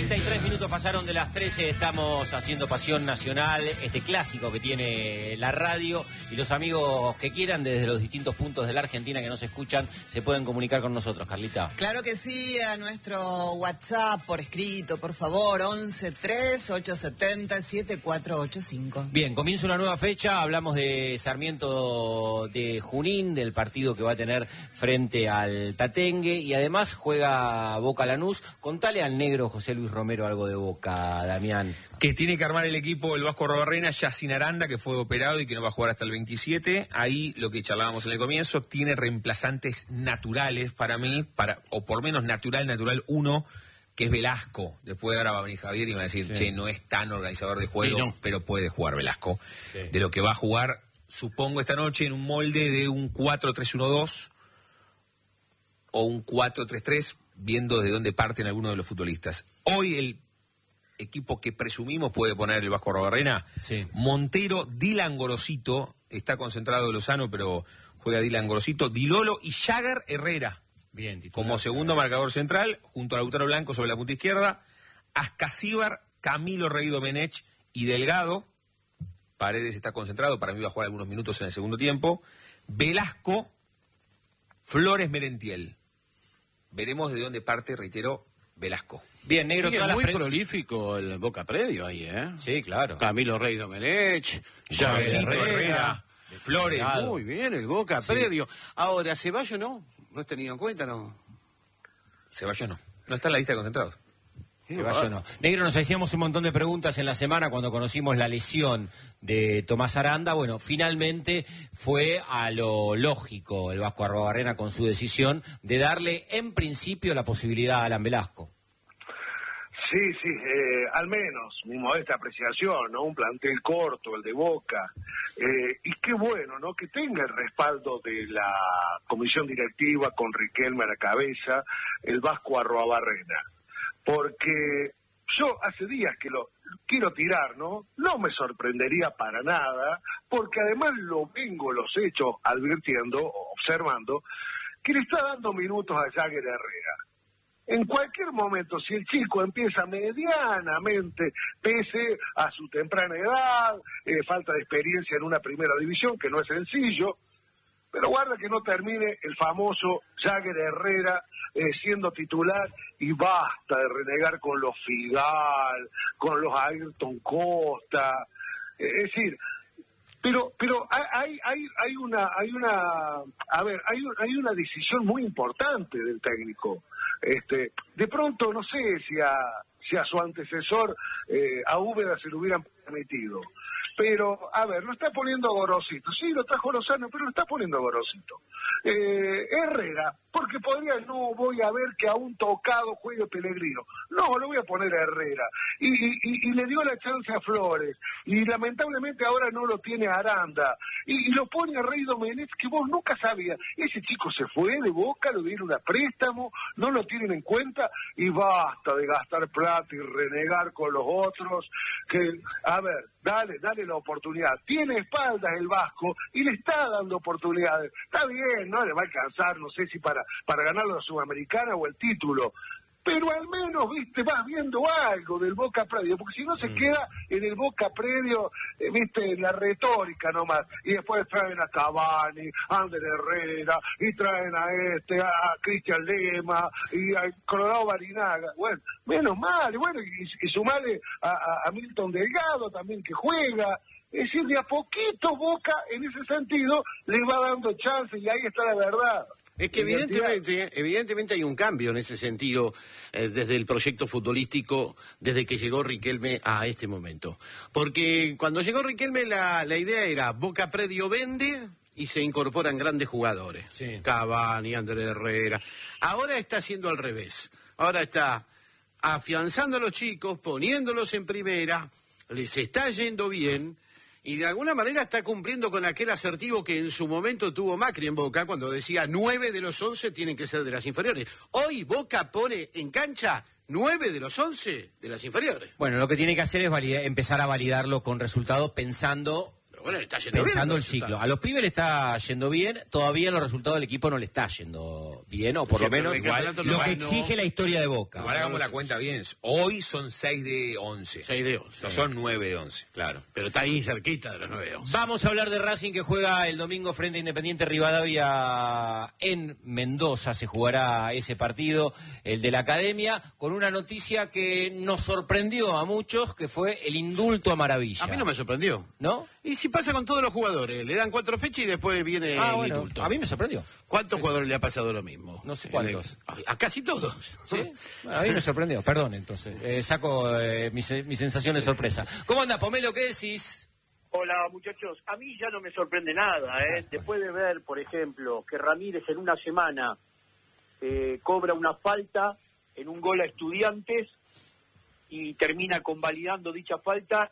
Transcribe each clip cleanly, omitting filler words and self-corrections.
33 minutos pasaron de las 13, estamos haciendo Pasión Nacional, este clásico que tiene la radio, y los amigos que quieran desde los distintos puntos de la Argentina que nos escuchan se pueden comunicar con nosotros, Carlita. Claro que sí, a nuestro WhatsApp por escrito, por favor, 11-3-870-7485. Bien, comienza una nueva fecha, hablamos de Sarmiento de Junín, del partido que va a tener frente al Tatengue, y además juega Boca Lanús. Contale al negro José Luis Romero algo de Boca, Damián. Que tiene que armar el equipo el Vasco Arruabarrena, ya sin Aranda, que fue operado y que no va a jugar hasta el 27. Ahí, lo que charlábamos en el comienzo, tiene reemplazantes naturales para mí, o por menos natural uno, que es Velasco. Después ahora va a venir Javier y va a decir, che, no es tan organizador de juego, sí, no, pero puede jugar Velasco. Sí. De lo que va a jugar, supongo, esta noche en un molde de un 4-3-1-2 o un 4-3-3, viendo de dónde parten algunos de los futbolistas. Hoy el equipo que presumimos puede poner el Vasco Arruabarrena, sí. Montero, Dylan Gorosito, está concentrado Lozano, pero juega Dylan Gorosito, Dilolo y Jagger Herrera. Bien, titular, como segundo marcador central, junto a Lautaro Blanco sobre la punta izquierda, Ascasíbar, Camilo Rey Domenech y Delgado. Paredes está concentrado, para mí va a jugar algunos minutos en el segundo tiempo. Velasco, Flores, Merentiel. Veremos de dónde parte, reitero, Velasco. Bien, negro, sí, es muy prolífico el Boca Predio ahí, ¿eh? Sí, claro. Camilo Rey Domenech, Jagger Herrera, Flores. Muy bien, el Boca Predio. Ahora, Ceballos no es tenido en cuenta, ¿no? Ceballos no está en la lista de concentrados. Ceballos no. Negro, nos hacíamos un montón de preguntas en la semana cuando conocimos la lesión de Tomás Aranda. Bueno, finalmente fue a lo lógico el Vasco Arruabarrena con su decisión de darle en principio la posibilidad a Alan Velasco. Sí, al menos, mi modesta apreciación, ¿no? Un plantel corto, el de Boca, y qué bueno, ¿no? Que tenga el respaldo de la comisión directiva con Riquelme a la cabeza, el Vasco Arruabarrena, porque yo hace días que lo quiero tirar, ¿no? No me sorprendería para nada, porque además lo vengo, los hechos, advirtiendo, observando, que le está dando minutos a Jagger Herrera. En cualquier momento, si el chico empieza medianamente, pese a su temprana edad, falta de experiencia en una primera división, que no es sencillo, pero guarda que no termine el famoso Jagger Herrera siendo titular y basta de renegar con los Figal, con los Ayrton Costa, es decir, pero hay una decisión muy importante del técnico. De pronto no sé si a su antecesor a Úbeda se lo hubieran permitido, pero a ver, lo está poniendo Gorosito, sí, lo trajo Lozano, pero lo está poniendo Gorosito. Herrera, porque podría, no voy a ver que a un tocado juegue Pellegrino, no, lo voy a poner a Herrera, y le dio la chance a Flores, y lamentablemente ahora no lo tiene Aranda, y lo pone a Rey Domenech, que vos nunca sabías, ese chico se fue de Boca, lo dieron a préstamo, no lo tienen en cuenta, y basta de gastar plata y renegar con los otros, que, a ver, dale la oportunidad, tiene espaldas el Vasco, y le está dando oportunidades, está bien, no le va a alcanzar, no sé si para ganar la Sudamericana o el título, pero al menos, viste, vas viendo algo del Boca Predio, porque si no se queda en el Boca Predio, viste, en la retórica nomás, y después traen a Cavani, a Ander Herrera, y traen a Cristian Lema, y a Colorado Barinaga, bueno, menos mal, bueno, y sumale a Milton Delgado también que juega. Es decir, de a poquito Boca, en ese sentido, le va dando chance, y ahí está la verdad. Es que evidentemente hay un cambio en ese sentido desde el proyecto futbolístico, desde que llegó Riquelme a este momento. Porque cuando llegó Riquelme la idea era Boca Predio vende y se incorporan grandes jugadores. Sí. Cavani, Ander Herrera. Ahora está haciendo al revés. Ahora está afianzando a los chicos, poniéndolos en primera, les está yendo bien. Y de alguna manera está cumpliendo con aquel asertivo que en su momento tuvo Macri en Boca, cuando decía 9 de los 11 tienen que ser de las inferiores. Hoy Boca pone en cancha 9 de los 11 de las inferiores. Bueno, lo que tiene que hacer es empezar a validarlo con resultados pensando bueno, le está yendo pensando bien. el ciclo. A los pibes le está yendo bien, todavía los resultados del equipo no le está yendo bien, o por Sí, lo pero menos el campeonato lo no que ganó. exige la historia de Boca. Igual hagamos la cuenta bien. Hoy son 6 de 11. 6 de 11. No son 9 de 11. Claro. Pero está ahí cerquita de los 9 de 11. Vamos a hablar de Racing, que juega el domingo frente a Independiente Rivadavia en Mendoza. Se jugará ese partido, el de la Academia, con una noticia que nos sorprendió a muchos, que fue el indulto a Maravilla. A mí no me sorprendió. ¿No? Y si pasa con todos los jugadores, le dan 4 fechas y después viene el Bueno, indulto. a mí me sorprendió. ¿Cuántos jugadores le ha pasado lo mismo? No sé cuántos. A casi todos. ¿Sí? Bueno, a mí me sorprendió, perdón, entonces. Saco mi sensación de sorpresa. ¿Cómo anda, Pomelo? ¿Qué decís? Hola muchachos, a mí ya no me sorprende nada, después de ver, por ejemplo, que Ramírez en una semana cobra una falta en un gol a Estudiantes y termina convalidando dicha falta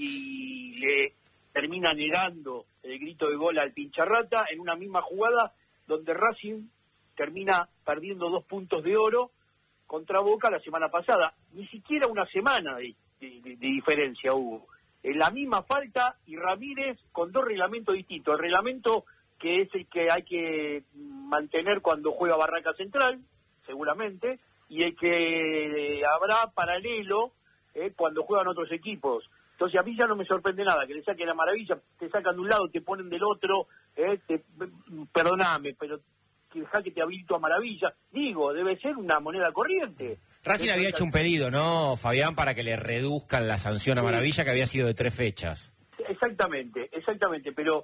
y le termina negando el grito de gol al Pincharrata en una misma jugada donde Racing termina perdiendo 2 puntos de oro contra Boca la semana pasada. Ni siquiera una semana de diferencia hubo. En la misma falta y Ramírez con 2 reglamentos distintos. El reglamento que es el que hay que mantener cuando juega Barraca Central, seguramente, y el que habrá paralelo cuando juegan otros equipos. Entonces a mí ya no me sorprende nada, que le saquen la Maravilla, te sacan de un lado, te ponen del otro, perdoname, pero deja que te habilito a Maravilla. Digo, debe ser una moneda corriente. Racing había hecho un pedido, ¿no, Fabián, para que le reduzcan la sanción a Maravilla, que había sido de 3 fechas? Exactamente, pero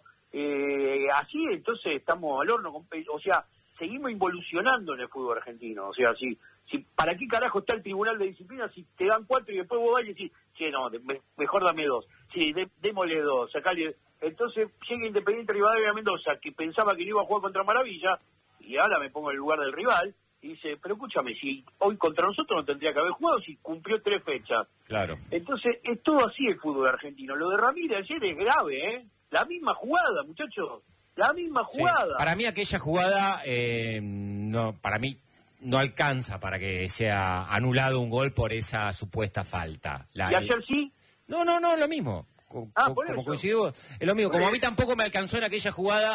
así entonces estamos al horno, o sea, seguimos involucionando en el fútbol argentino, o sea, si ¿para qué carajo está el Tribunal de Disciplina si te dan 4 y después vos vas y decís, che, no, mejor dame 2, sí, démosle 2, sacale. Entonces llega Independiente Rivadavia Mendoza, que pensaba que no iba a jugar contra Maravilla, y ahora me pongo en el lugar del rival, y dice, pero escúchame, si hoy contra nosotros no tendría que haber jugado si cumplió 3 fechas. Claro. Entonces, es todo así el fútbol argentino. Lo de Ramírez ayer es grave, ¿eh? La misma jugada, muchachos. La misma jugada. Sí. Para mí aquella jugada, no, para mí no alcanza para que sea anulado un gol por esa supuesta falta. ¿Y ayer sí? No, lo mismo. Como coincidimos, es lo mismo. Como a mí tampoco me alcanzó en aquella jugada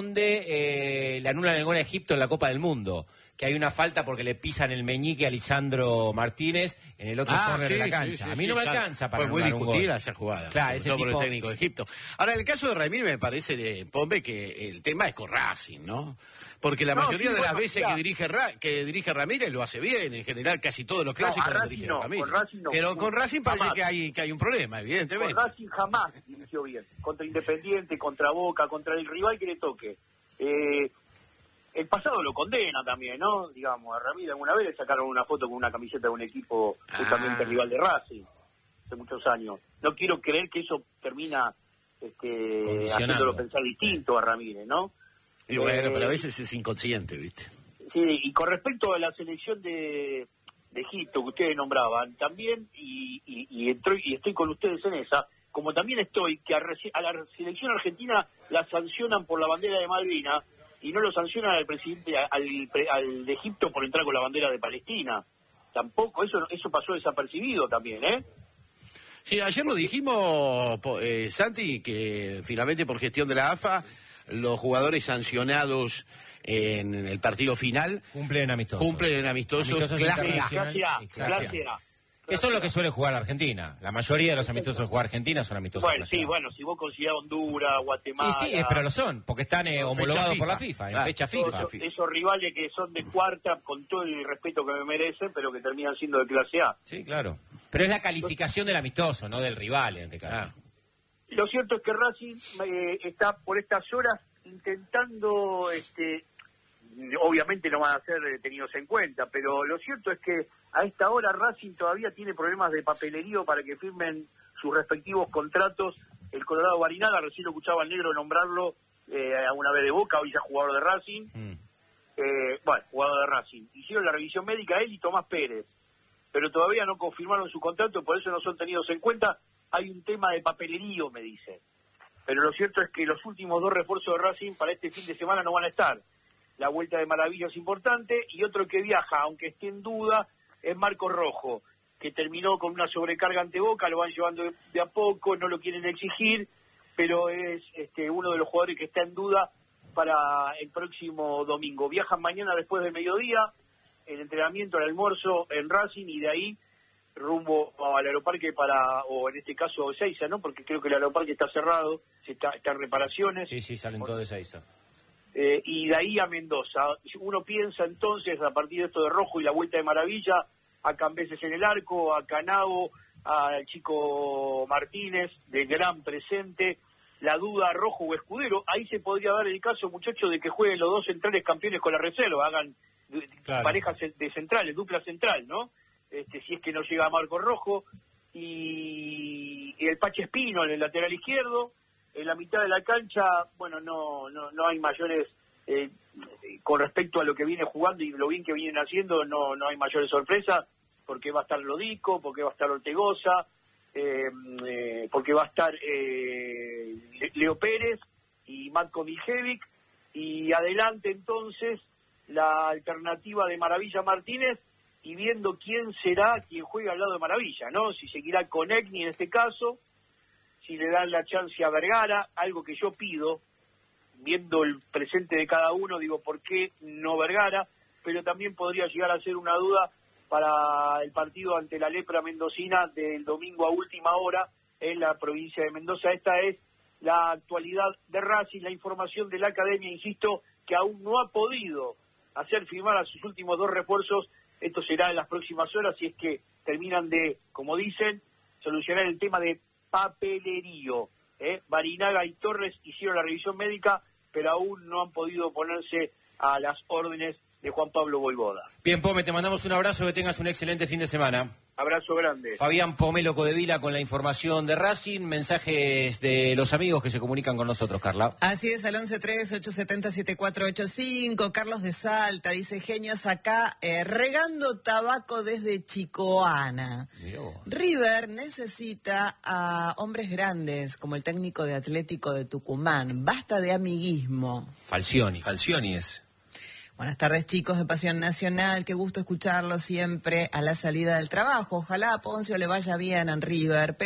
donde le anulan el gol a Egipto en la Copa del Mundo, que hay una falta porque le pisan el meñique a Lisandro Martínez en el otro córner de la cancha. A mí no me alcanza para anular un gol. Fue muy discutida esa jugada. Claro, ese por el técnico de Egipto. Ahora, en el caso de Ramírez me parece, Pombe, que el tema es con Racing, ¿no? Porque la mayoría de las veces que dirige Ramírez lo hace bien, en general casi todos los clásicos los dirige Ramírez. Pero con Racing parece que hay un problema, evidentemente. Con Racing jamás dirigió bien, contra Independiente, contra Boca, contra el rival que le toque. El pasado lo condena también, ¿no? Digamos, a Ramírez alguna vez le sacaron una foto con una camiseta de un equipo justamente rival de Racing, hace muchos años. No quiero creer que eso termina haciéndolo pensar distinto a Ramírez, ¿no? Y bueno, pero a veces es inconsciente, ¿viste? Sí, y con respecto a la selección de Egipto que ustedes nombraban, también, y estoy con ustedes en esa, como también estoy, que a la selección argentina la sancionan por la bandera de Malvinas y no lo sancionan al presidente, al de Egipto por entrar con la bandera de Palestina. Tampoco, eso pasó desapercibido también, ¿eh? Sí, ayer lo dijimos, Santi, que finalmente por gestión de la AFA, los jugadores sancionados en el partido final cumplen amistosos clase A. Eso es lo que suele jugar Argentina. La mayoría de los amistosos que juega Argentina son amistosos. Bueno, si vos considerás Honduras, Guatemala... Sí, pero lo son, porque están homologados por la FIFA, en fecha FIFA. Esos rivales que son de cuarta, con todo el respeto que me merecen, pero que terminan siendo de clase A. Sí, claro. Pero es la calificación del amistoso, no del rival en este caso. Lo cierto es que Racing está por estas horas intentando... obviamente no van a ser tenidos en cuenta, pero lo cierto es que a esta hora Racing todavía tiene problemas de papelerío para que firmen sus respectivos contratos. El Colorado Barinaga, recién lo escuchaba al Negro nombrarlo alguna vez de Boca, hoy ya jugador de Racing. Jugador de Racing. Hicieron la revisión médica él y Tomás Pérez, pero todavía no confirmaron su contrato, por eso no son tenidos en cuenta. Hay un tema de papelerío, me dice. Pero lo cierto es que los últimos 2 refuerzos de Racing para este fin de semana no van a estar. La vuelta de Maravilla es importante, y otro que viaja, aunque esté en duda, es Marcos Rojo, que terminó con una sobrecarga ante Boca, lo van llevando de a poco, no lo quieren exigir, pero es uno de los jugadores que está en duda para el próximo domingo. Viajan mañana después del mediodía, el entrenamiento, el almuerzo en Racing, y de ahí rumbo al Aeroparque o en este caso Ezeiza, ¿no? Porque creo que el Aeroparque está cerrado, está en reparaciones. Sí, salen todos de Ezeiza. Y de ahí a Mendoza. Uno piensa entonces, a partir de esto de Rojo y la Vuelta de Maravilla, a Cambeses en el arco, a Canavo, al chico Martínez, de gran presente, la duda Rojo o Escudero. Ahí se podría dar el caso, muchachos, de que jueguen los dos centrales campeones con la reserva, hagan parejas de centrales, dupla central, ¿no? Si es que no llega Marco Rojo, y el Pache Espino en el lateral izquierdo. En la mitad de la cancha, bueno, no hay mayores, con respecto a lo que viene jugando y lo bien que vienen haciendo, no hay mayores sorpresas, porque va a estar Lodico, porque va a estar Ortegoza, porque va a estar Leo Pérez y Matko Miljevic, y adelante entonces la alternativa de Maravilla Martínez, y viendo quién será quien juega al lado de Maravilla, ¿no? Si seguirá con Egni en este caso, si le dan la chance a Vergara, algo que yo pido, viendo el presente de cada uno, digo, ¿por qué no Vergara? Pero también podría llegar a ser una duda para el partido ante la Lepra mendocina del domingo a última hora en la provincia de Mendoza. Esta es la actualidad de Racing, la información de la academia, insisto, que aún no ha podido hacer firmar a sus últimos dos refuerzos. Esto será en las próximas horas, si es que terminan de, como dicen, solucionar el tema de papelerío. Barinaga y Torres hicieron la revisión médica, pero aún no han podido ponerse a las órdenes de Juan Pablo Voivoda. Bien, Pome, te mandamos un abrazo, que tengas un excelente fin de semana. Abrazo grande. Fabián Pomelo Codevila con la información de Racing, mensajes de los amigos que se comunican con nosotros, Carla. Así es, al 1138707485. Carlos de Salta dice: genios acá, regando tabaco desde Chicoana. River necesita a hombres grandes, como el técnico de Atlético de Tucumán. Basta de amiguismo. Falcioni es. Buenas tardes, chicos de Pasión Nacional. Qué gusto escucharlos siempre a la salida del trabajo. Ojalá a Poncio le vaya bien en River.